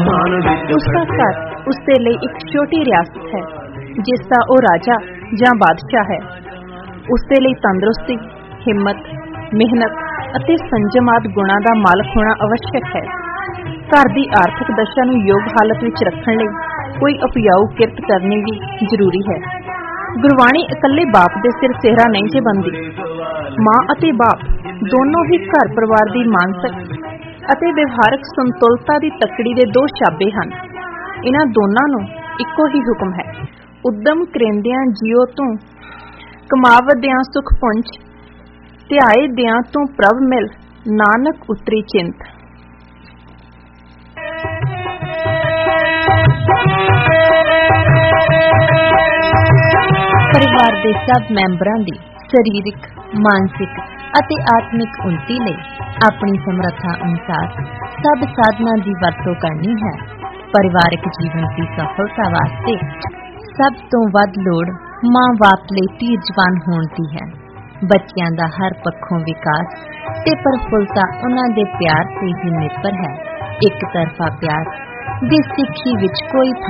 उसका घर उसके लिए एक छोटी रियासत है जिसका वो राजा ਜਾਂ बादशाह है। उसके लिए तंदुरुस्ती, हिम्मत, मेहनत ਅਤੇ संयम आदि गुणों का मालक होना आवश्यक है। घर की आर्थिक दशा ਨੂੰ योग हालत ਵਿੱਚ ਰੱਖਣ ਲਈ कोई ਉਪਜਾਊ ਕਿਰਤ करनी भी जरूरी है। गुरबाणी इकल्ले बाप ਦੇ सिर सेहरा नहीं जे बनदी। मां ਅਤੇ बाप दोनों ही घर परिवार की मानसिक ਅਤੇ व्यवहारिक संतुलता की तकड़ी के दो छाबे हैं। इन्हां दोनों ਨੂੰ इक्को ही हुक्म है, उद्यम करेंदियां जियो तू कमावदियां सुख पुंज, ध्याए दियां तू प्रभ मिल, नानक उतरी चिंत। परिवार के सब मैंबरां दी सरीरिक, मानसिक ਅਤੇ आत्मिक उन्नति ਲਈ अपनी समर्था अनुसार सब साधना की वरतों करनी है। परिवारिक जीवन की सफलता वास्ते सब तो वध लोड़ मां बाप ਲਈ ਧੀਰਜਵਾਨ ਹੋਣ ਦੀ है। ਬੱਚਿਆਂ ਦਾ हर पक्षों विकास ਤੇ ਪ੍ਰਫੁੱਲਤਾ ਉਹਨਾਂ ਦੇ ਪਿਆਰ ਤੇ ਹੀ ਨਿਰਭਰ है। ਇੱਕ ਤਰਫਾ ਪਿਆਰ ਦੀ ਸਿੱਖੀ ਵਿੱਚ ਕੋਈ